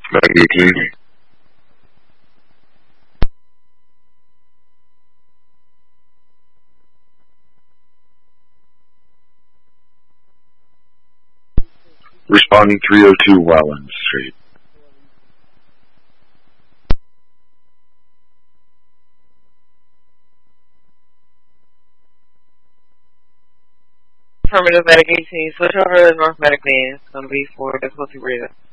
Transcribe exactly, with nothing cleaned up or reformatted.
Medic eighteen. Responding three oh two Welland Street. Affirmative, Medic eighteen. Switch over to North Medic main. It's going to be for difficulty breathing.